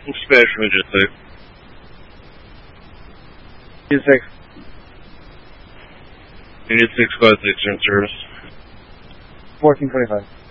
Spanish from Unit 6. Unit 6. Unit 6, Class 6, in service. 1425.